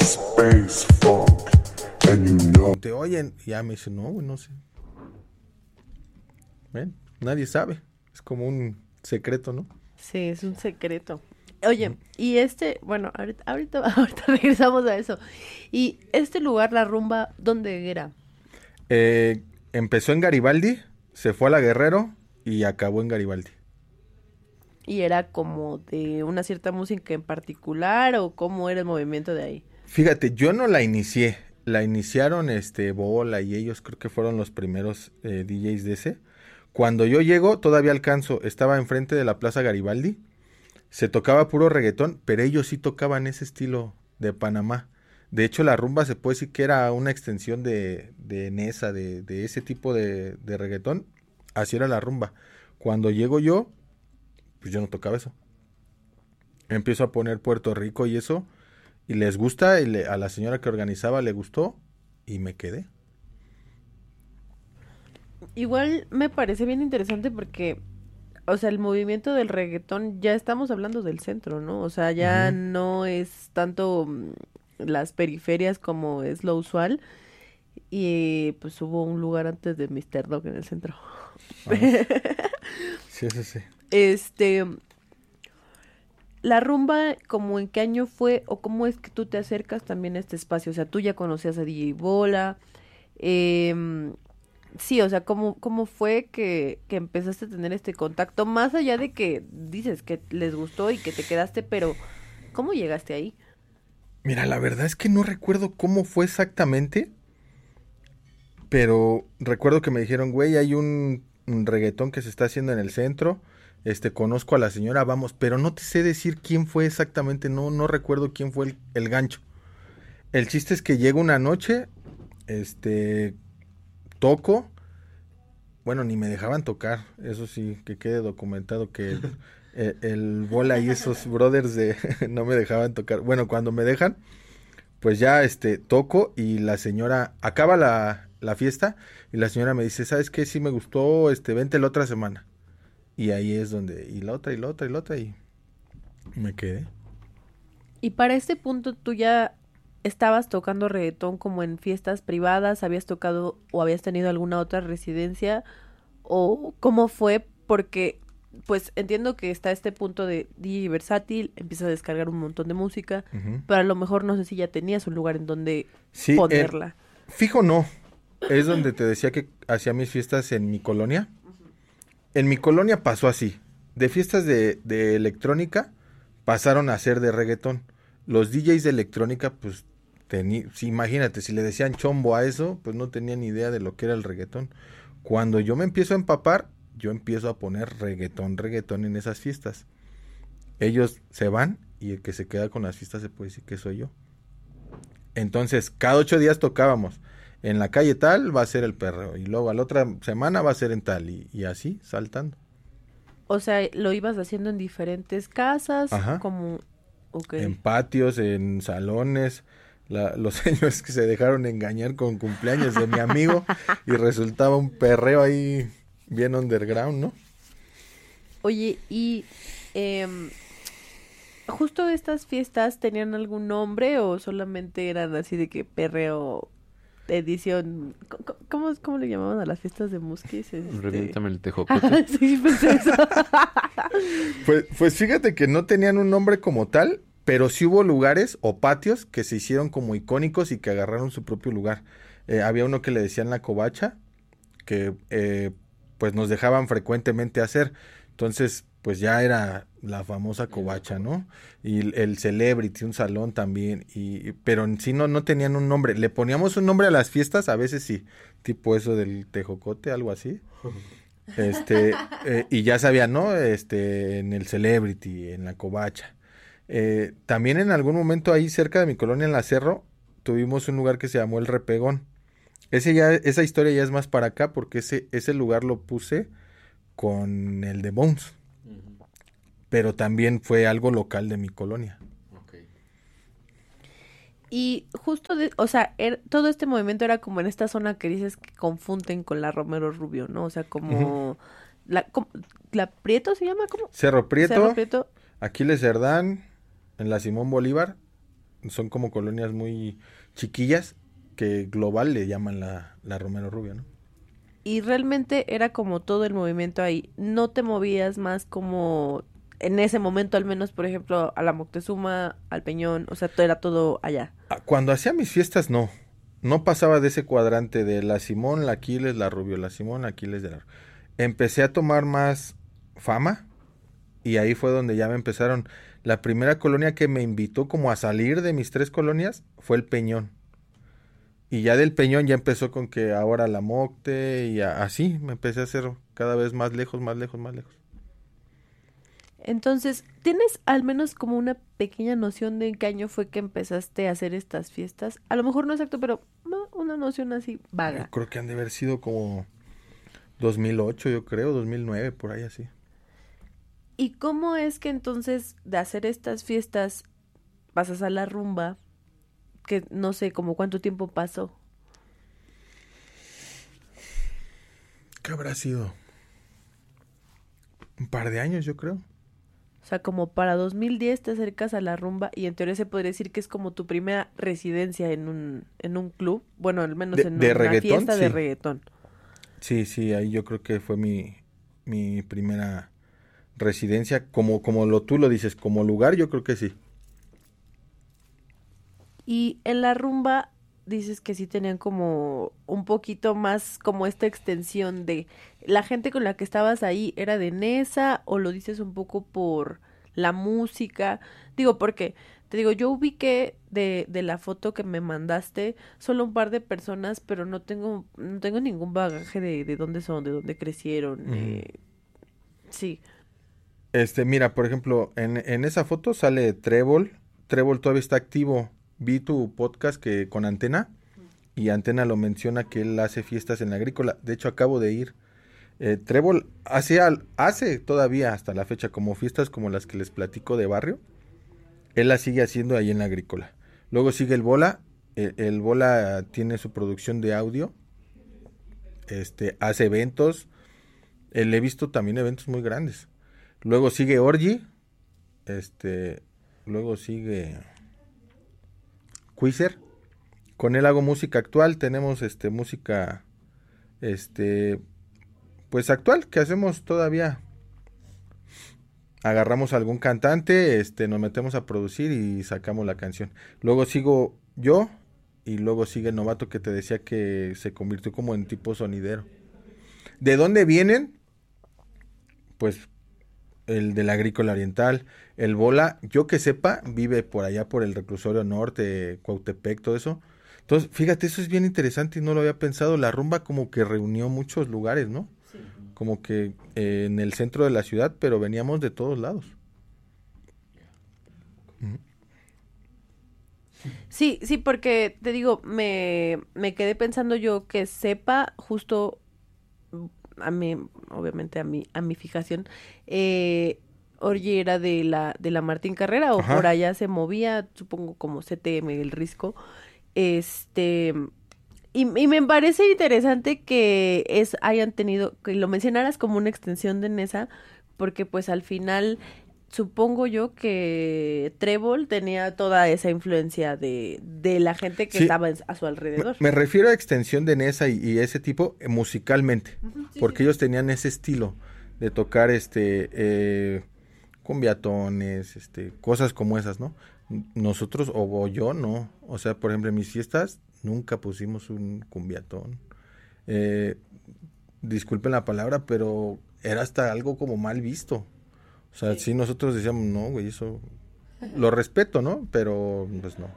space funk, and you know. Te oyen, y ya me dice, no, güey, no sé. ¿Ven? Nadie sabe. Es como un secreto, ¿no? Sí, es un secreto. Oye, y bueno, ahorita regresamos a eso. Y este lugar, la rumba, ¿dónde era? Empezó en Garibaldi, se fue a La Guerrero y acabó en Garibaldi. ¿Y era como de una cierta música en particular o cómo era el movimiento de ahí? Fíjate, yo no la inicié. La iniciaron Bola y ellos creo que fueron los primeros DJs de ese. Cuando yo llego, todavía alcanzo, estaba enfrente de la Plaza Garibaldi. Se tocaba puro reggaetón, pero ellos sí tocaban ese estilo de Panamá. De hecho, la rumba se puede decir que era una extensión de Nesa, de ese tipo de reggaetón. Así era la rumba. Cuando llego yo, pues yo no tocaba eso. Empiezo a poner Puerto Rico y eso, y les gusta, y a la señora que organizaba le gustó, y me quedé. Igual me parece bien interesante porque, o sea, el movimiento del reggaetón, ya estamos hablando del centro, ¿no? O sea, ya no es tanto las periferias como es lo usual. Y pues hubo un lugar antes de Mr. Dog en el centro. Sí, sí, sí. La rumba, ¿como en qué año fue o cómo es que tú te acercas también a este espacio? O sea, tú ya conocías a DJ Bola. Sí, o sea, ¿cómo fue que empezaste a tener este contacto? Más allá de que dices que les gustó y que te quedaste, pero ¿cómo llegaste ahí? Mira, la verdad es que no recuerdo cómo fue exactamente, pero recuerdo que me dijeron, güey, hay un reggaetón que se está haciendo en el centro, conozco a la señora, vamos, pero no te sé decir quién fue exactamente, no recuerdo quién fue el gancho. El chiste es que llega una noche, toco, bueno, ni me dejaban tocar, eso sí, que quede documentado que el Bola y esos brothers no me dejaban tocar. Bueno, cuando me dejan, pues ya toco y la señora acaba la fiesta y la señora me dice, ¿sabes qué? Sí me gustó, vente la otra semana. Y ahí es donde, y la otra, y la otra, y la otra, y me quedé. Y para este punto tú ya estabas tocando reggaetón como en fiestas privadas, habías tocado o habías tenido alguna otra residencia, o cómo fue, porque pues entiendo que está este punto de DJ versátil, empiezas a descargar un montón de música, pero a lo mejor no sé si ya tenías un lugar en donde ponerla. Fijo no, es donde te decía que hacía mis fiestas en mi colonia. En mi colonia pasó así, de fiestas de electrónica pasaron a ser de reggaetón. Los DJs de electrónica, pues, sí, imagínate, si le decían chombo a eso, pues no tenían ni idea de lo que era el reggaetón. Cuando yo me empiezo a empapar, yo empiezo a poner reggaetón en esas fiestas. Ellos se van y el que se queda con las fiestas se puede decir que soy yo. Entonces, cada 8 días tocábamos. En la calle tal va a ser el perreo y luego a la otra semana va a ser en tal y así, saltando. O sea, lo ibas haciendo en diferentes casas, como... Okay. En patios, en salones, los señores que se dejaron engañar con cumpleaños de mi amigo y resultaba un perreo ahí bien underground, ¿no? Oye, y justo estas fiestas tenían algún nombre o solamente eran así de que perreo edición, ¿cómo le llamaban a las fiestas de Muskis? Reviéntame el tejocote. Sí, pensé eso. Pues fíjate que no tenían un nombre como tal, pero sí hubo lugares o patios que se hicieron como icónicos y que agarraron su propio lugar. Había uno que le decían la covacha, que pues nos dejaban frecuentemente hacer. Entonces, pues ya era la famosa covacha, ¿no? Y el Celebrity, un salón también, pero en sí no tenían un nombre. Le poníamos un nombre a las fiestas, a veces sí, tipo eso del tejocote, algo así. Y ya sabía, ¿no? En el Celebrity, en la covacha. También en algún momento ahí cerca de mi colonia en la Cerro, tuvimos un lugar que se llamó El Repegón. Esa historia ya es más para acá porque ese lugar lo puse con el de Bones. Pero también fue algo local de mi colonia. Okay. Y justo, o sea, todo este movimiento era como en esta zona que dices que confunden con la Romero Rubio, ¿no? O sea, como... ¿La Prieto se llama? ¿Cómo? Cerro Prieto. Cerro Prieto. Aquiles Cerdán, en la Simón Bolívar. son como colonias muy chiquillas que global le llaman la Romero Rubio, ¿no? Y realmente era como todo el movimiento ahí. No te movías más como en ese momento, al menos, por ejemplo, a la Moctezuma, al Peñón, o sea, era todo allá. Cuando hacía mis fiestas, no. No pasaba de ese cuadrante de la Simón, la Aquiles, la Rubio, la Simón, la Aquiles de la Rubio. Empecé a tomar más fama y ahí fue donde ya me empezaron. La primera colonia que me invitó como a salir de mis 3 colonias fue el Peñón. Y ya del Peñón ya empezó con que ahora la Mocte y así me empecé a hacer cada vez más lejos, más lejos, más lejos. Entonces, ¿tienes al menos como una pequeña noción de en qué año fue que empezaste a hacer estas fiestas? A lo mejor no exacto, pero una noción así vaga. Yo creo que han de haber sido como 2008, yo creo, 2009, por ahí así. ¿Y cómo es que entonces de hacer estas fiestas pasas a la rumba? Que no sé, como cuánto tiempo pasó. ¿Qué habrá sido? Un par de años, yo creo. O sea, como para 2010 te acercas a la rumba y en teoría se podría decir que es como tu primera residencia en un club. Bueno, al menos en de una reggaetón, fiesta de sí. reggaetón. Sí, ahí yo creo que fue mi primera residencia. Como tú lo dices, como lugar, yo creo que sí. Y en la rumba dices que sí tenían como un poquito más como esta extensión de la gente con la que estabas ahí era de Nesa o lo dices un poco por la música. Digo, porque te digo, yo ubiqué de la foto que me mandaste solo un par de personas, pero no tengo ningún bagaje de dónde son, de dónde crecieron. Sí. Mira, por ejemplo, en esa foto sale Trébol. Trébol todavía está activo. Vi tu podcast que con Antena y Antena lo menciona que él hace fiestas en la agrícola. De hecho, acabo de ir. Trébol hace todavía hasta la fecha como fiestas como las que les platico de barrio. Él las sigue haciendo ahí en la agrícola. Luego sigue el Bola. El Bola tiene su producción de audio. Hace eventos. Le he visto también eventos muy grandes. Luego sigue Orgy. Luego sigue Quizer. Con él hago música actual. Tenemos música pues actual que hacemos todavía. Agarramos a algún cantante, nos metemos a producir y sacamos la canción. Luego sigo yo y luego sigue el novato que te decía que se convirtió como en tipo sonidero. ¿De dónde vienen? Pues el de la agrícola oriental, el Bola, yo que sepa, vive por allá por el Reclusorio Norte, Cuautepec, todo eso. Entonces, fíjate, eso es bien interesante y no lo había pensado. La rumba como que reunió muchos lugares, ¿no? Sí. Como que en el centro de la ciudad, pero veníamos de todos lados. Sí, porque te digo, me quedé pensando yo que sepa justo a mí, obviamente a mi fijación, Orgy era de la Martín Carrera o por allá se movía, supongo como CTM, el Risco, y me parece interesante que hayan tenido, que lo mencionaras como una extensión de Nesa, porque pues al final supongo yo que Trébol tenía toda esa influencia de la gente que estaba a su alrededor. Me refiero a extensión de Nesa y ese tipo musicalmente, porque ellos tenían ese estilo de tocar cumbiatones, cosas como esas, ¿no? Nosotros o yo no, o sea, por ejemplo, en mis fiestas nunca pusimos un cumbiatón. Disculpen la palabra, pero era hasta algo como mal visto. O sea, sí nosotros decíamos, no, güey, eso lo respeto, ¿no? Pero, pues no.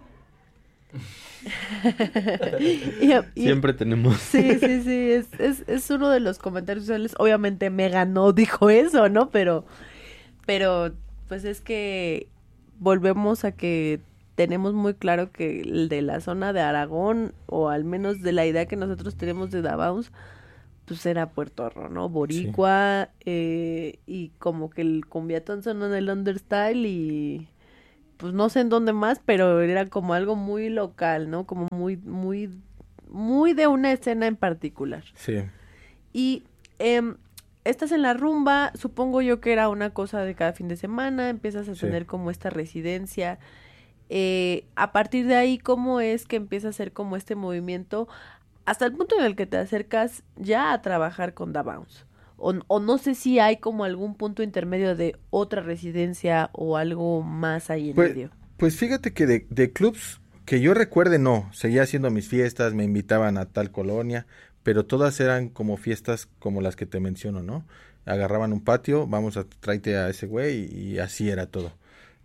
Siempre tenemos. Sí, es uno de los comentarios sociales. Obviamente Megan no dijo eso, ¿no? Pero, pues es que volvemos a que tenemos muy claro que el de la zona de Aragón, o al menos de la idea que nosotros tenemos de Davaus, pues era Puerto Rico, ¿no? Boricua, y como que el cumbiatón sonó en el understyle y pues no sé en dónde más, pero era como algo muy local, ¿no? Como muy de una escena en particular. Sí. Y estás en la rumba, supongo yo que era una cosa de cada fin de semana, empiezas a tener como esta residencia. A partir de ahí, ¿cómo es que empieza a hacer como este movimiento hasta el punto en el que te acercas ya a trabajar con Da Bounce? O no sé si hay como algún punto intermedio de otra residencia o algo más ahí en Pues, medio. pues fíjate que de clubs que yo recuerde, no. Seguía haciendo mis fiestas, me invitaban a tal colonia, pero todas eran como fiestas como las que te menciono, ¿no? Agarraban un patio, vamos a tráete a ese güey y así era todo.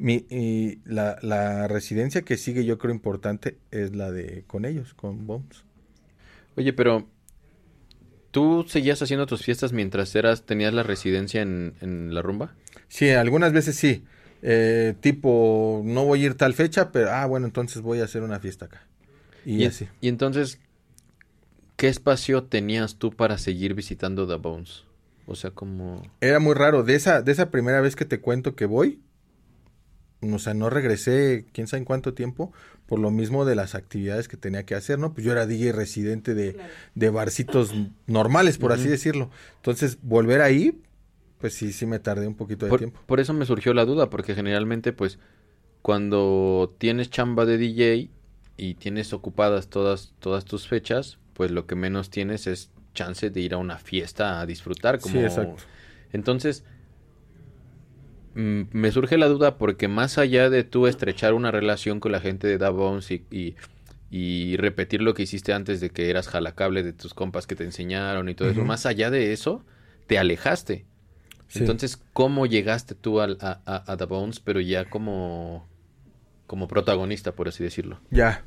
La residencia que sigue yo creo importante es la de con ellos, con Bones. Oye, pero ¿tú seguías haciendo tus fiestas mientras tenías la residencia en la rumba? Sí, algunas veces sí. Tipo, no voy a ir tal fecha, pero, bueno, entonces voy a hacer una fiesta acá. Y así. Y entonces, ¿qué espacio tenías tú para seguir visitando The Bones? O sea, como... Era muy raro. De esa primera vez que te cuento que voy, o sea, no regresé quién sabe en cuánto tiempo, por lo mismo de las actividades que tenía que hacer, ¿no? Pues yo era DJ residente de barcitos normales, por así decirlo. Entonces, volver ahí, pues sí me tardé un poquito de tiempo. Por eso me surgió la duda, porque generalmente, pues, cuando tienes chamba de DJ y tienes ocupadas todas tus fechas, pues lo que menos tienes es chance de ir a una fiesta a disfrutar. Como... Sí, exacto. Entonces, me surge la duda porque más allá de tú estrechar una relación con la gente de Da Bones y repetir lo que hiciste antes de que eras jalacable de tus compas que te enseñaron y todo eso, más allá de eso, te alejaste. Sí. Entonces, ¿cómo llegaste tú a The Bones, pero ya como protagonista, por así decirlo? Ya,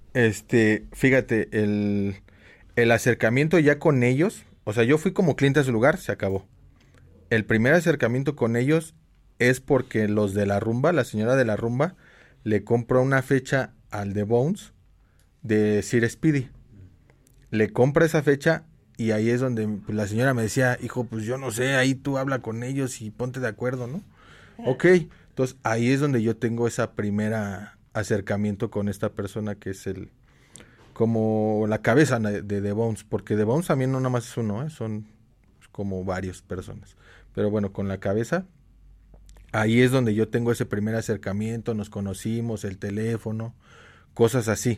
fíjate, el acercamiento ya con ellos, o sea, yo fui como cliente a su lugar, se acabó. El primer acercamiento con ellos es porque los de la rumba, la señora de la rumba, le compró una fecha al The Bones de Sir Speedy. Le compra esa fecha y ahí es donde pues, la señora me decía, hijo, pues yo no sé, ahí tú habla con ellos y ponte de acuerdo, ¿no? Ok, entonces ahí es donde yo tengo esa primera acercamiento con esta persona que es como la cabeza de The Bones, porque The Bones también no nada más es uno, son como varias personas. Pero bueno, con la cabeza, ahí es donde yo tengo ese primer acercamiento, nos conocimos, el teléfono, cosas así.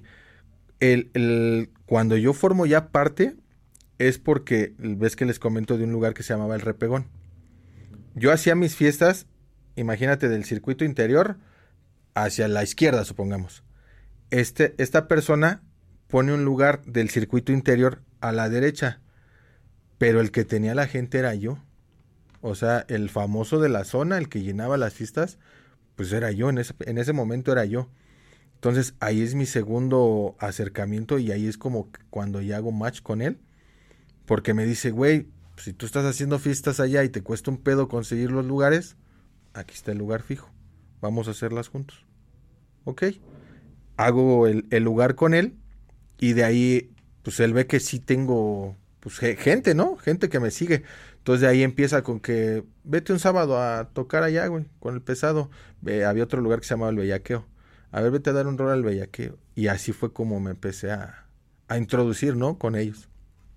Cuando yo formo ya parte, es porque, ves que les comento de un lugar que se llamaba El Repegón. Yo hacía mis fiestas, imagínate, del circuito interior hacia la izquierda, supongamos. Esta persona pone un lugar del circuito interior a la derecha, pero el que tenía la gente era yo. O sea, el famoso de la zona, el que llenaba las fiestas, pues era yo, en ese momento era yo. Entonces ahí es mi segundo acercamiento y ahí es como cuando ya hago match con él, porque me dice, güey, si tú estás haciendo fiestas allá y te cuesta un pedo conseguir los lugares, aquí está el lugar fijo, vamos a hacerlas juntos. Ok, hago el lugar con él y de ahí, pues él ve que sí tengo, pues gente, ¿no? Gente que me sigue. Entonces de ahí empieza con que, vete un sábado a tocar allá, güey, con el pesado. Había otro lugar que se llamaba El Bellaqueo. A ver, vete a dar un rol al bellaqueo. Y así fue como me empecé a introducir, ¿no? Con ellos.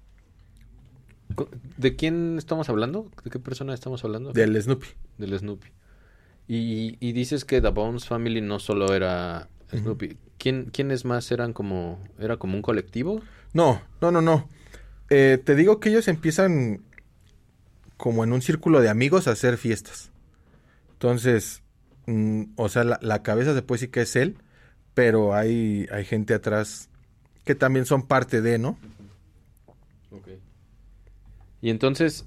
¿De quién estamos hablando? ¿De qué persona estamos hablando? Del Snoopy. Del Snoopy. Y dices que The Bones Family no solo era Snoopy. ¿Quiénes más era como un colectivo? No. Te digo que ellos empiezan como en un círculo de amigos a hacer fiestas. Entonces... o sea, la cabeza se puede decir que es él, pero hay gente atrás que también son parte de, ¿no? Okay. Y entonces,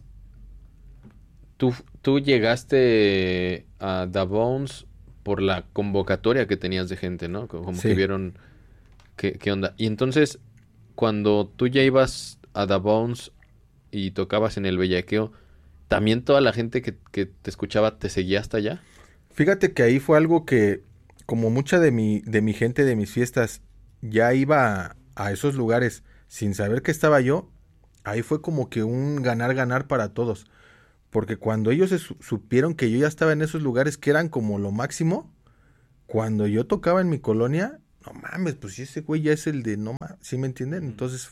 tú llegaste a The Bones por la convocatoria que tenías de gente, ¿no? Como sí. Que vieron qué onda. Y entonces, cuando tú ya ibas a The Bones y tocabas en el bellaqueo, ¿también toda la gente que te escuchaba te seguía hasta allá? Fíjate que ahí fue algo que, como mucha de mi gente de mis fiestas, ya iba a esos lugares sin saber que estaba yo, ahí fue como que un ganar para todos. Porque cuando ellos supieron que yo ya estaba en esos lugares que eran como lo máximo, cuando yo tocaba en mi colonia, no mames, pues ese güey ya es el de no mames, ¿sí me entienden? Entonces,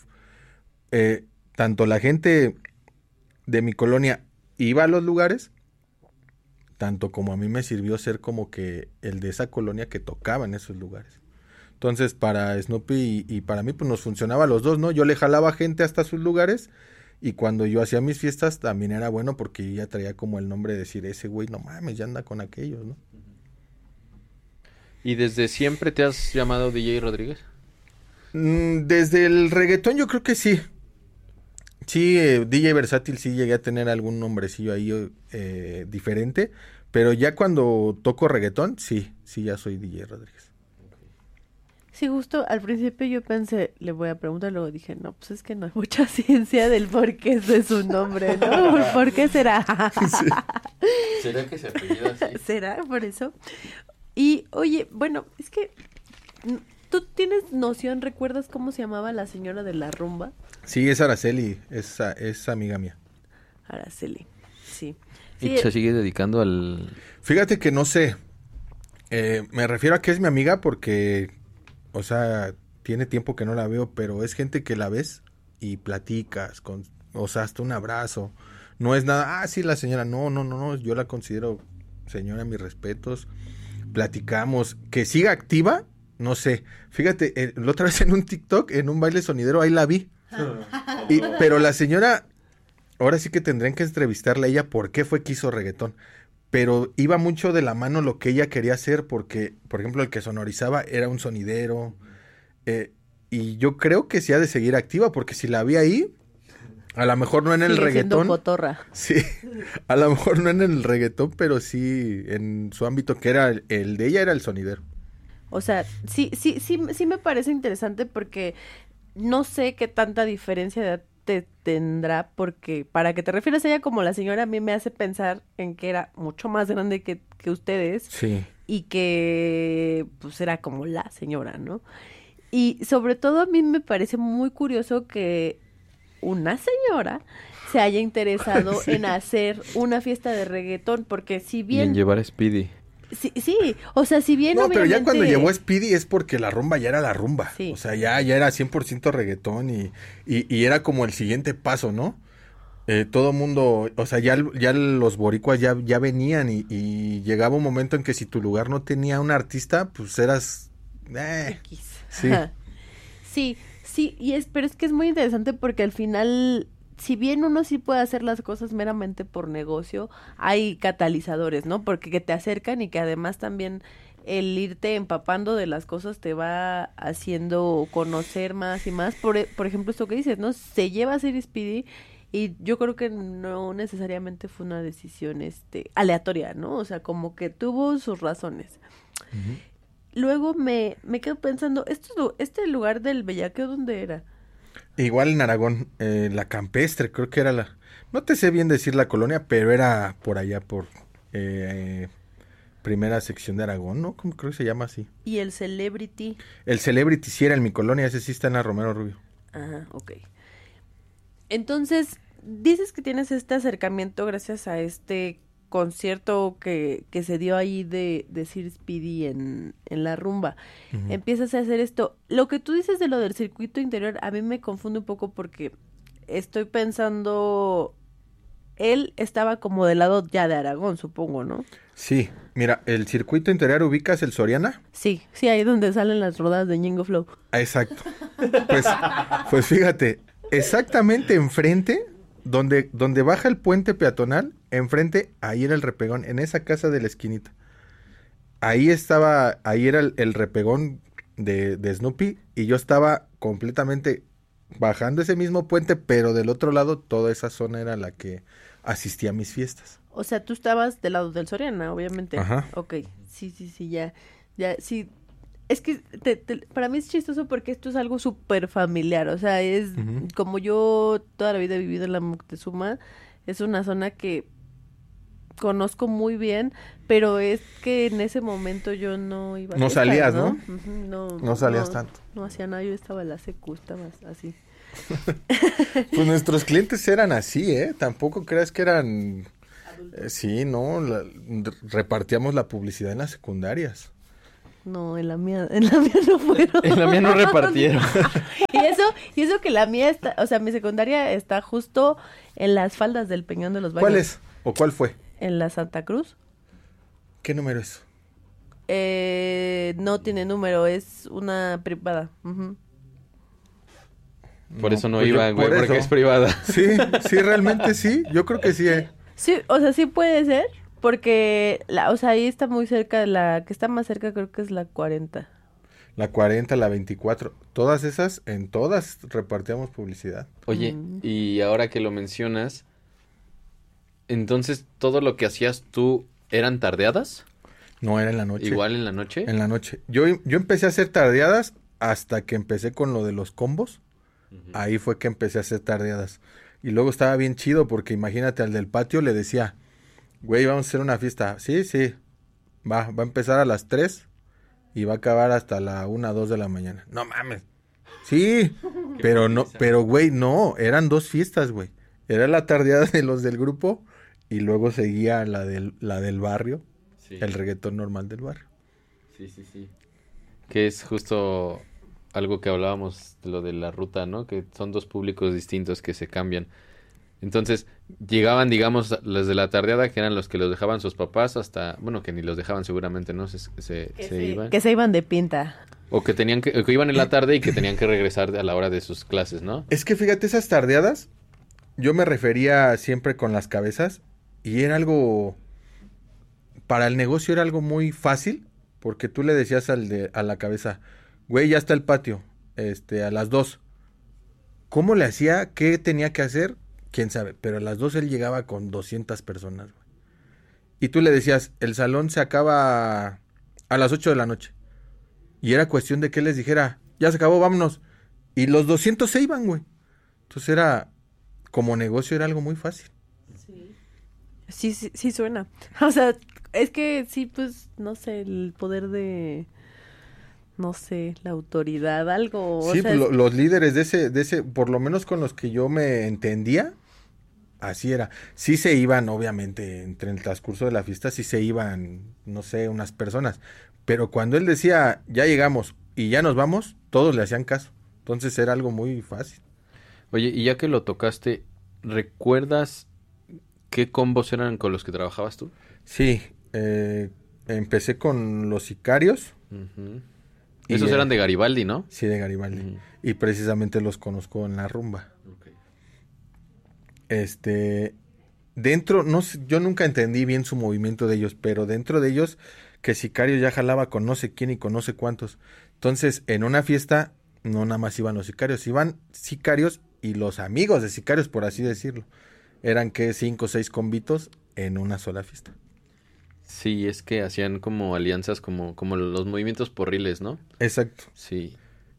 tanto la gente de mi colonia iba a los lugares, tanto como a mí me sirvió ser como que el de esa colonia que tocaba en esos lugares. Entonces, para Snoopy y para mí, pues nos funcionaba a los dos, ¿no? Yo le jalaba gente hasta sus lugares y cuando yo hacía mis fiestas también era bueno porque ya traía como el nombre de decir, ese güey, no mames, ya anda con aquellos, ¿no? ¿Y desde siempre te has llamado DJ Rodríguez? Desde el reggaetón yo creo que sí. Sí, DJ Versátil sí llegué a tener algún nombrecillo ahí diferente, pero ya cuando toco reggaetón, sí ya soy DJ Rodríguez. Sí, justo al principio yo pensé, le voy a preguntar, luego dije, no, pues es que no hay mucha ciencia del por qué ese es su nombre, ¿no? ¿Por qué será? Sí. ¿Será que se apellida así? ¿Será por eso? Y, oye, bueno, es que, ¿tú tienes noción, recuerdas cómo se llamaba la señora de la rumba? Sí, es Araceli, es amiga mía. Araceli, sí. ¿Y Sí, se sigue dedicando al...? Fíjate que no sé, me refiero a que es mi amiga porque, o sea, tiene tiempo que no la veo, pero es gente que la ves y platicas, o sea, hasta un abrazo. No es nada, sí, la señora, no, yo la considero señora, mis respetos. Platicamos, que siga activa, no sé. Fíjate, la otra vez en un TikTok, en un baile sonidero, ahí la vi. Pero la señora, ahora sí que tendrían que entrevistarle a ella por qué fue que hizo reggaetón. Pero iba mucho de la mano lo que ella quería hacer, porque, por ejemplo, el que sonorizaba era un sonidero. Y yo creo que sí ha de seguir activa, porque si la vi ahí, a lo mejor no en el sigue siendo reggaetón. cotorra. Sí, a lo mejor no en el reggaetón, pero sí en su ámbito, que era el de ella, era el sonidero. O sea, sí me parece interesante porque no sé qué tanta diferencia de edad te tendrá, porque para que te refieras a ella como la señora, a mí me hace pensar en que era mucho más grande que ustedes. Sí. Y que pues era como la señora, ¿no? Y sobre todo a mí me parece muy curioso que una señora se haya interesado Sí. en hacer una fiesta de reggaetón, porque si Y en bien... llevar a Speedy. Sí, o sea, si bien No, pero ya obviamente- cuando llevó a Speedy es porque la rumba ya era la rumba. Sí. O sea, ya era 100% reggaetón y era como el siguiente paso, ¿no? Todo mundo, o sea, ya los boricuas ya venían y llegaba un momento en que si tu lugar no tenía un artista, pues eras... X. Sí. Ajá. Sí, pero es que es muy interesante porque al final, si bien uno sí puede hacer las cosas meramente por negocio, hay catalizadores, ¿no? Porque que te acercan y que además también el irte empapando de las cosas te va haciendo conocer más y más. Por ejemplo, esto que dices, ¿no? Se lleva a ser Speedy y yo creo que no necesariamente fue una decisión aleatoria, ¿no? O sea, como que tuvo sus razones. Ujú. Luego me quedo pensando, ¿este lugar del bellaqueo dónde era? Igual en Aragón, la Campestre, creo que era la... No te sé bien decir la colonia, pero era por allá, por primera sección de Aragón, ¿no? ¿Cómo creo que se llama así? Y el Celebrity. El Celebrity sí era en mi colonia, ese sí está en la Romero Rubio. Ajá, ok. Entonces, dices que tienes este acercamiento gracias a este concierto que se dio ahí de Sir Speedy en la rumba. Ujú. Empiezas a hacer esto. Lo que tú dices de lo del circuito interior, a mí me confunde un poco porque estoy pensando, él estaba como del lado ya de Aragón, supongo, ¿no? Sí, mira, el circuito interior, ¿ubicas el Soriana? Sí, ahí donde salen las rodadas de Ñengo Flow. Ah, exacto. Pues fíjate, exactamente enfrente, donde baja el puente peatonal, enfrente, ahí era el repegón, en esa casa de la esquinita. Ahí era el repegón de Snoopy, y yo estaba completamente bajando ese mismo puente, pero del otro lado, toda esa zona era la que asistía a mis fiestas. O sea, tú estabas del lado del Soriana, obviamente. Ajá. Ok, sí, ya, sí. Es que para mí es chistoso porque esto es algo súper familiar, o sea, es Ujú. como yo toda la vida he vivido en la Moctezuma, es una zona que conozco muy bien, pero es que en ese momento yo no iba a No fiestas, salías, ¿no? Ujú, No salías tanto. No hacía nada, yo estaba en la secu, estaba así. Pues nuestros clientes eran así, ¿eh? Tampoco creas que eran... sí, no, repartíamos la publicidad en las secundarias. No, en la mía no fueron. En la mía no repartieron. Y eso que la mía está, o sea, mi secundaria está justo en las faldas del Peñón de los Baños. ¿Cuál es? ¿O cuál fue? En la Santa Cruz. ¿Qué número es? No tiene número, es una privada. Ujú. Por eso no pues iba, güey, por porque eso. es privada. Sí, sí, realmente sí. Yo creo que sí. Sí, o sea, sí puede ser, porque, o sea, ahí está muy cerca, la que está más cerca creo que es la 40. La 40, la 24. Todas esas, en todas repartíamos publicidad. Oye, y ahora que lo mencionas, entonces todo lo que hacías tú eran tardeadas, No, era en la noche. igual en la noche. En la noche. Yo empecé a hacer tardeadas hasta que empecé con lo de los combos. Ahí fue que empecé a hacer tardeadas. Y luego estaba bien chido porque imagínate, al del patio le decía, güey, vamos a hacer una fiesta. Sí, sí. Va a empezar a las 3 y va a acabar hasta la 1, 2 de la mañana. No mames. Sí, pero no, pero güey, no, eran 2 fiestas, güey. Era la tardeada de los del grupo y luego seguía la del barrio, Sí, el reggaetón normal del barrio. sí, sí, sí. Que es justo algo que hablábamos de lo de la ruta, ¿no? Que son dos públicos distintos que se cambian. Entonces, llegaban, digamos, los de la tardeada, que eran los que los dejaban sus papás, hasta, bueno, que ni los dejaban seguramente, ¿no? Se iban. Que se iban de pinta. O que tenían que iban en la tarde y que tenían que regresar a la hora de sus clases, ¿no? Es que fíjate, esas tardeadas, yo me refería siempre con las cabezas y era algo, para el negocio era algo muy fácil, porque tú le decías a la cabeza, güey, ya está el patio, a las 2. ¿Cómo le hacía? ¿Qué tenía que hacer? Quién sabe, pero a las 2 él llegaba con 200 personas, güey. Y tú le decías, el salón se acaba a las 8 de la noche. Y era cuestión de que él les dijera, ya se acabó, vámonos. Y los 200 se iban, güey. Entonces era, como negocio era algo muy fácil. Sí, sí, sí suena. O sea, es que sí, pues, no sé, el poder de, no sé, la autoridad, algo. O Sí, sea, pues, los líderes de ese, por lo menos con los que yo me entendía, así era. Sí se iban, obviamente, entre el transcurso de la fiesta, sí se iban, no sé, unas personas. Pero cuando él decía, ya llegamos y ya nos vamos, todos le hacían caso. Entonces era algo muy fácil. Oye, y ya que lo tocaste, ¿recuerdas qué combos eran con los que trabajabas tú? Sí, empecé con los sicarios. Ujú. Y, Esos eran de Garibaldi, ¿no? Sí, de Garibaldi. Ujú. Y precisamente los conozco en la rumba. Dentro, no sé, yo nunca entendí bien su movimiento de ellos, pero dentro de ellos, que Sicario ya jalaba con no sé quién y con no sé cuántos. Entonces, en una fiesta, no nada más iban los sicarios, iban sicarios y los amigos de sicarios, por así decirlo. Eran que 5 o 6 convitos en una sola fiesta. Sí, es que hacían como alianzas, como los movimientos porriles, ¿no? Exacto. Sí,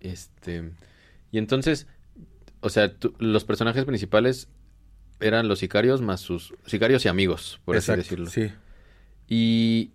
y entonces, o sea, los personajes principales eran los sicarios más sus sicarios y amigos, por Exacto, así decirlo. sí. Y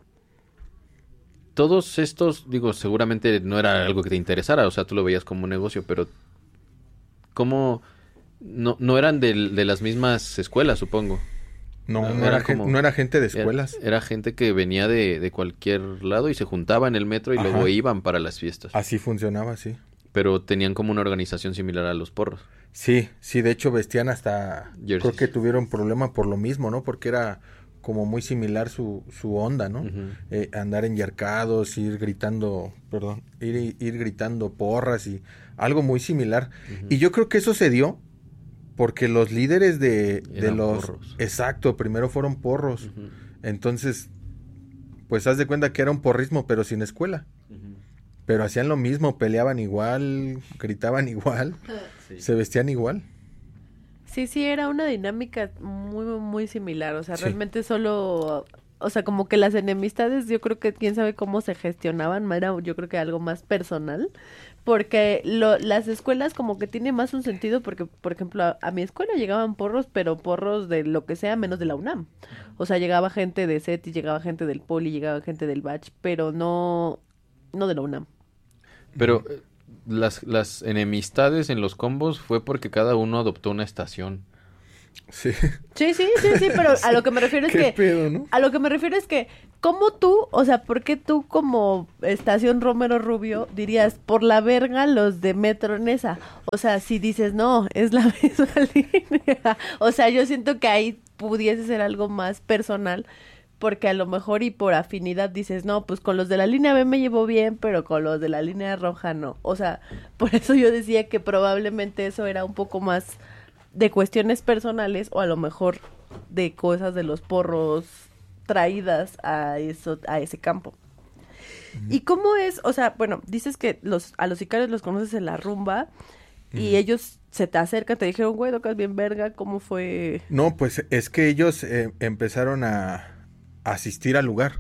todos estos, digo, seguramente no era algo que te interesara, o sea, tú lo veías como un negocio, pero ¿cómo? No eran de las mismas escuelas, supongo. No, No, no era era, como- no era gente de escuelas. Era gente que venía de cualquier lado y se juntaba en el metro y Ajá. luego iban para las fiestas. Así funcionaba, sí. Pero tenían como una organización similar a los porros. Sí, sí, de hecho vestían hasta... Jerseys. Creo que tuvieron problema por lo mismo, ¿no? Porque era como muy similar su onda, ¿no? Ujú. Andar enyarcados, ir gritando gritando porras y algo muy similar. Ujú. Y yo creo que eso se dio porque los líderes de Eran los... porros. Exacto, primero fueron porros. Ujú. Entonces, pues haz de cuenta que era un porrismo, pero sin escuela. Ujú. Pero hacían lo mismo, peleaban igual, gritaban igual, Sí. se vestían igual. sí, sí, era una dinámica muy, muy similar. O sea, Sí. realmente solo, o sea, como que las enemistades, yo creo que quién sabe cómo se gestionaban, era yo creo que algo más personal. Porque las escuelas como que tiene más un sentido porque, por ejemplo, a mi escuela llegaban porros, pero porros de lo que sea, menos de la UNAM. O sea, llegaba gente de CETI, llegaba gente del Poli, llegaba gente del Bach, pero no de la UNAM. Pero las enemistades en los combos fue porque cada uno adoptó una estación. Sí. Sí, sí, sí, sí, pero a lo que me refiero es ¿Qué que... pedo, no? A lo que me refiero es que, ¿cómo tú, o sea, por qué tú como Estación Romero Rubio dirías, por la verga los de Metro Nesa? O sea, si dices, no, es la misma línea. O sea, yo siento que ahí pudiese ser algo más personal, porque a lo mejor y por afinidad dices, no, pues con los de la línea B me llevo bien, pero con los de la línea roja no. O sea, por eso yo decía que probablemente eso era un poco más de cuestiones personales o a lo mejor de cosas de los porros traídas a eso, a ese campo. ¿Y cómo es? O sea, bueno, dices que a los sicarios los conoces en la rumba y ellos se te acercan, te dijeron, güey, tocas bien verga, ¿cómo fue? No, pues es que ellos empezaron a asistir al lugar.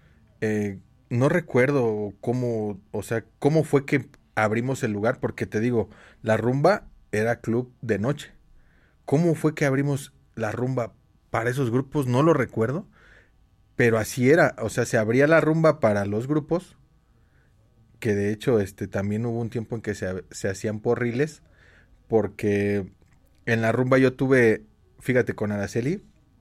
No recuerdo cómo, o sea, cómo fue que abrimos el lugar, porque te digo, la rumba era club de noche. ¿Cómo fue que abrimos la rumba para esos grupos? No lo recuerdo, pero así era. O sea, se abría la rumba para los grupos, que de hecho también hubo un tiempo en que se hacían porriles, porque en la rumba yo tuve, fíjate, con Araceli,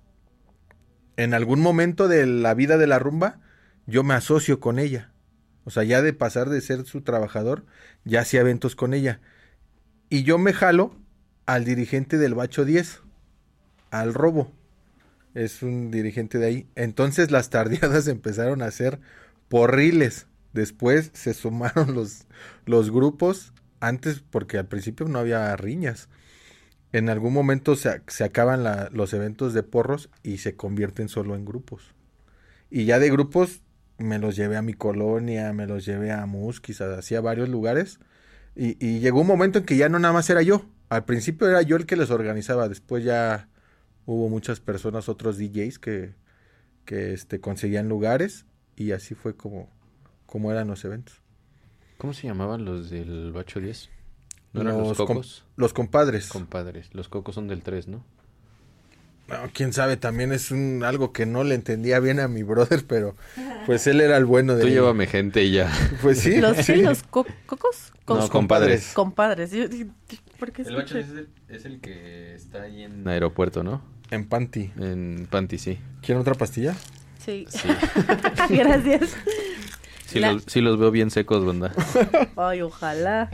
en algún momento de la vida de la rumba, yo me asocio con ella. O sea, ya de pasar de ser su trabajador, ya hacía eventos con ella. Y yo me jalo al dirigente del Bacho 10, al Robo. Es un dirigente de ahí. Entonces las tardeadas empezaron a ser porriles. Después se sumaron los grupos. Antes, porque al principio no había riñas. En algún momento se acaban los eventos de porros y se convierten solo en grupos. Y ya de grupos me los llevé a mi colonia, me los llevé a Musquis, a varios lugares. Y llegó un momento en que ya no nada más era yo. Al principio era yo el que les organizaba. Después ya hubo muchas personas, otros DJs que conseguían lugares. Y así fue como eran los eventos. ¿Cómo se llamaban los del Bacho 10? ¿No eran los Cocos? Los compadres. Compadres. Los Cocos son del 3, ¿no? No, quién sabe, también es algo que no le entendía bien a mi brother, pero pues él era el bueno de... Tú llévame gente y ya. Pues sí. ¿Los cocos? No, compadres. Compadres. ¿Por qué El Bacho es el que está ahí en aeropuerto, ¿no? En Panty. En Panty, sí. ¿Quieren otra pastilla? Sí. Gracias. Sí los veo bien secos, banda. Ay, ojalá.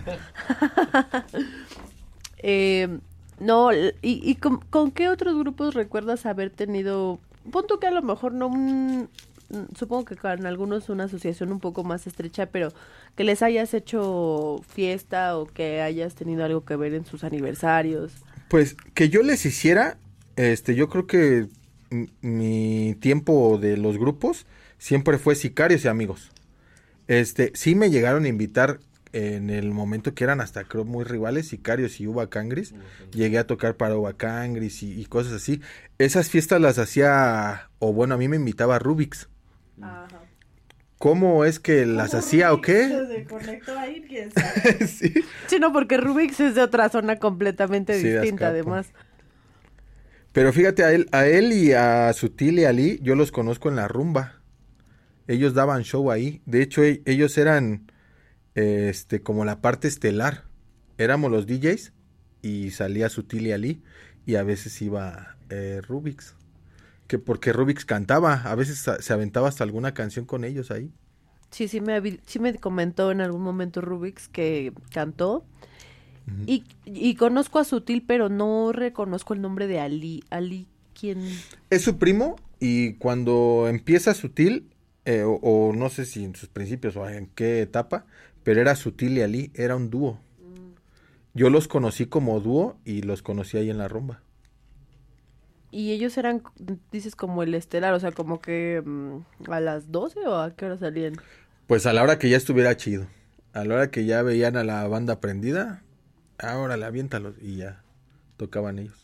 No, ¿y con qué otros grupos recuerdas haber tenido? Punto que a lo mejor no, supongo que con algunos una asociación un poco más estrecha, pero que les hayas hecho fiesta o que hayas tenido algo que ver en sus aniversarios. Pues que yo les hiciera, yo creo que mi tiempo de los grupos siempre fue Sicarios y Amigos. Sí me llegaron a invitar en el momento que eran hasta creo muy rivales, Sicarios y Uva Cangris. Llegué a tocar para Uva Cangris y cosas así. Esas fiestas las hacía, o bueno, a mí me invitaba Rubix. Ajá. ¿Cómo es que las hacía o qué? Se conectó ahí, quién sabe. Sí. Sí, no, porque Rubix es de otra zona completamente Sí, distinta, Azcapo. además. Pero fíjate, a él y a Sutil y a Lee, yo los conozco en la rumba. Ellos daban show ahí. De hecho, ellos eran como la parte estelar. Éramos los DJs y salía Sutil y Ali y a veces iba Rubix. Que porque Rubix cantaba, a veces se aventaba hasta alguna canción con ellos ahí. Sí, sí me comentó en algún momento Rubix que cantó. Uh-huh. Y conozco a Sutil, pero no reconozco el nombre de Ali. Ali, ¿quién? Es su primo y cuando empieza Sutil, o no sé si en sus principios o en qué etapa, pero era Sutil y Ali, era un dúo. Yo los conocí como dúo y los conocí ahí en la rumba. Y ellos eran, dices, como el estelar, o sea, como que a las 12 o a qué hora salían. Pues a la hora que ya estuviera chido. A la hora que ya veían a la banda prendida, ahora la aviéntalos y ya tocaban ellos.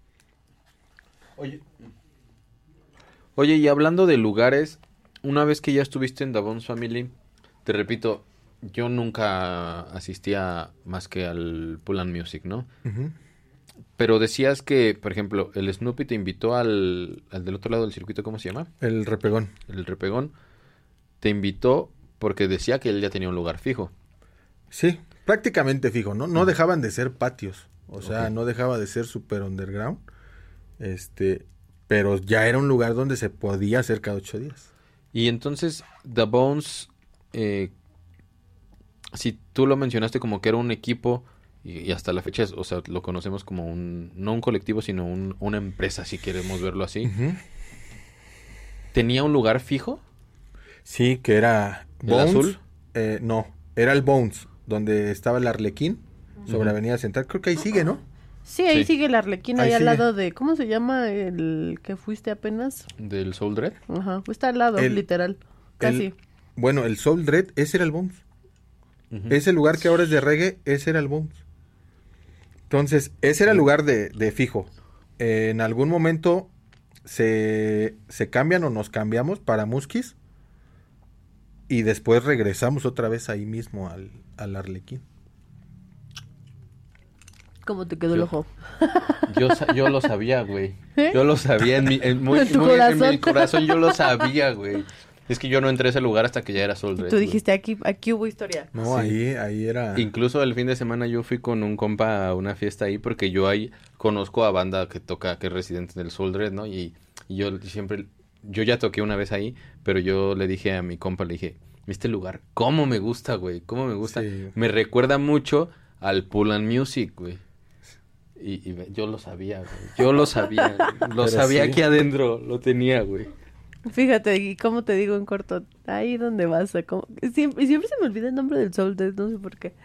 Oye, y hablando de lugares, una vez que ya estuviste en The Bones Family, te repito, yo nunca asistía más que al Pull and Music, ¿no? Uh-huh. Pero decías que, por ejemplo, el Snoopy te invitó al del otro lado del circuito, ¿cómo se llama? El Repegón. El Repegón. Te invitó porque decía que él ya tenía un lugar fijo. Sí, prácticamente fijo, ¿no? No dejaban de ser patios. O sea, no dejaba de ser super underground. Pero ya era un lugar donde se podía hacer cada 8 días. Y entonces, The Bones, si tú lo mencionaste como que era un equipo, y hasta la fecha, o sea, lo conocemos como no un colectivo, sino una empresa, si queremos verlo así. Uh-huh. ¿Tenía un lugar fijo? Sí, que era ¿El Bones. azul? No, era el Bones, donde estaba el Arlequín, sobre Avenida Central. Creo que ahí sigue, ¿no? Sí, ahí Sí. sigue el Arlequín, Ahí ahí al sigue. lado de... ¿Cómo se llama el que fuiste apenas? ¿Del Soul Dread? Ajá, está al lado, El- literal. Casi. Bueno, el Soul Dread, ese era el Bones. Ujú. Ese lugar que ahora es de reggae, ese era el Bones. Entonces, ese era el lugar de fijo. En algún momento se cambian o nos cambiamos para Muskis. Y después regresamos otra vez ahí mismo al Arlequín. ¿Cómo te quedó el Yo- ojo? Yo lo sabía, güey. ¿Eh? Yo lo sabía en mi, En tu en corazón. mi corazón yo lo sabía, güey. Es que yo no entré a ese lugar hasta que ya era Soul Y Dread, tú güey. dijiste, aquí hubo historia. No, Sí. ahí era... Incluso el fin de semana yo fui con un compa a una fiesta ahí porque yo ahí conozco a banda que toca, que es residente del Soul Dread, ¿no? Y yo siempre, yo ya toqué una vez ahí, pero yo le dije a mi compa, le dije, este lugar, ¿cómo me gusta, güey? ¿Cómo me gusta? Sí. Me recuerda mucho al Pull and Music, güey. Yo lo sabía, güey. Yo lo sabía, güey. Lo Pero sabía sí. aquí adentro, lo tenía, güey. Fíjate, y cómo te digo en corto, ahí donde vas, siempre se me olvida el nombre del Soul Death, no sé por qué.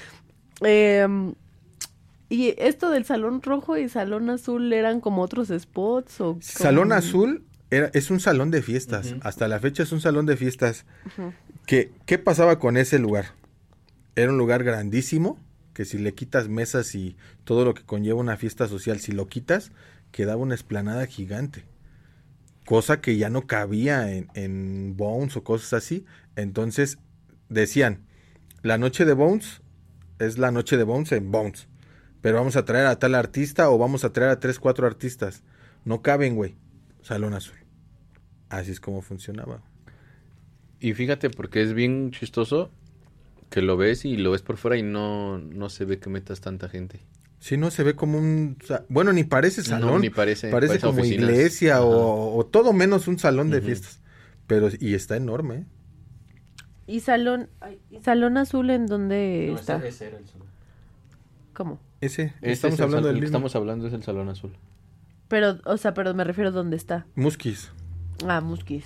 Y esto del Salón Rojo y Salón Azul eran como otros spots o Salón como- Azul es un salón de fiestas. Ujú. Hasta la fecha es un salón de fiestas. Ujú. ¿Qué pasaba con ese lugar? Era un lugar grandísimo, que si le quitas mesas y todo lo que conlleva una fiesta social, si lo quitas, quedaba una explanada gigante. Cosa que ya no cabía en Bones o cosas así. Entonces decían, la noche de Bones es la noche de Bones en Bones. Pero vamos a traer a tal artista o vamos a traer a 3, 4 artistas. No caben, güey. Salón Azul. Así es como funcionaba. Y fíjate, porque es bien chistoso que lo ves y lo ves por fuera y no se ve que metas tanta gente. Sí, no se ve como un... Bueno, ni parece salón. No, ni parece. Parece como oficinas. iglesia Ajá. o todo menos un salón de Ujú. fiestas. Pero, y está enorme, ¿eh? ¿Y Salón Azul en dónde está? Ese era el salón. ¿Cómo? Ese, Este estamos es el hablando sal- del el que mismo. estamos hablando es el Salón Azul. Pero, o sea, pero me refiero a dónde está. Muskis. Ah, Musquis.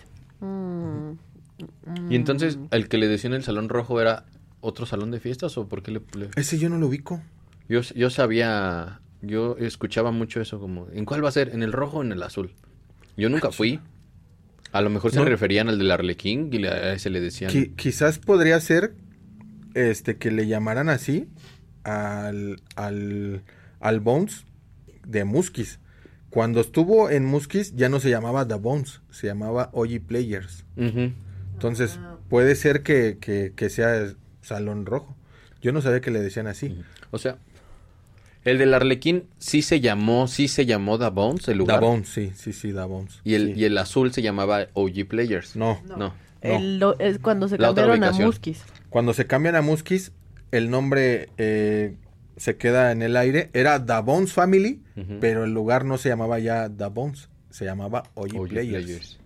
Y entonces, ¿el que le decían el Salón Rojo era otro salón de fiestas o por qué le... Ese yo no lo ubico. Yo sabía, yo escuchaba mucho eso como, ¿en cuál va a ser? ¿En el rojo o en el azul? Yo nunca fui. A lo mejor se No. referían al del Arlequín y a ese le decían... Quizás podría ser que le llamaran así al Bones de Muskis. Cuando estuvo en Muskis ya no se llamaba The Bones, se llamaba OG Players. Ujú. Entonces puede ser que sea Salón Rojo. Yo no sabía que le decían así. O sea, el del Arlequín sí se llamó Da Bones, el lugar. The Bones, sí, The Bones. Y el, Sí. y el azul se llamaba OG Players. No, No. Es cuando se La otra cambiaron a ubicación. Musquis. cuando se cambian a Muskis, el nombre se queda en el aire. Era The Bones Family, Ujú. pero el lugar no se llamaba ya The Bones, se llamaba OG OG Players.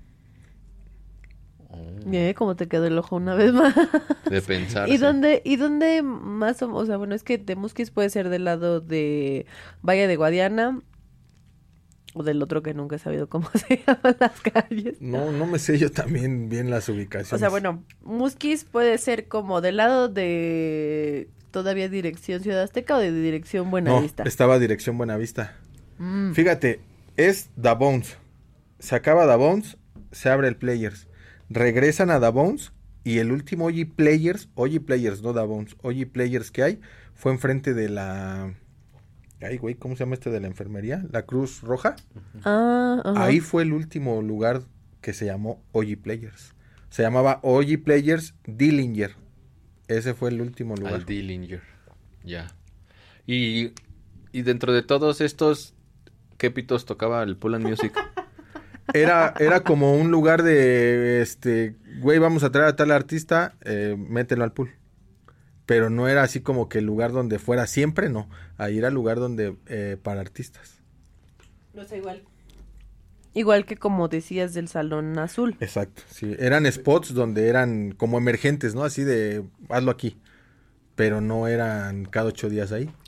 Oh, ¿Cómo te quedó el ojo una vez más? de pensar. ¿Y dónde más o sea, bueno, es que de Musquis puede ser del lado de Valle de Guadiana o del otro que nunca he sabido cómo se llaman las calles. No me sé yo también bien las ubicaciones. O sea, bueno, Musquis puede ser como del lado de todavía dirección Ciudad Azteca o de dirección No, Buenavista. estaba dirección Buenavista. Mm. Fíjate, es The Bones. Se acaba The Bones, se abre el Players. Regresan a The Bones y el último OG Players, no The Bones, OG Players que hay, fue enfrente de la... Ay, güey, ¿cómo se llama de la enfermería? La Cruz Roja. Ah, ajá. Ahí fue el último lugar que se llamó OG Players. Se llamaba OG Players Dillinger. Ese fue el último lugar. Al Dillinger. Ya. Y dentro de todos estos, ¿qué pitos tocaba el Pull and Music? Era como un lugar de, güey, vamos a traer a tal artista, mételo al pool. Pero no era así como que el lugar donde fuera siempre, no. Ahí era el lugar donde, para artistas. No sé, igual. Igual que como decías del Salón Azul. Exacto, sí. Eran spots donde eran como emergentes, ¿no? Así de, hazlo aquí. Pero no eran cada 8 días ahí.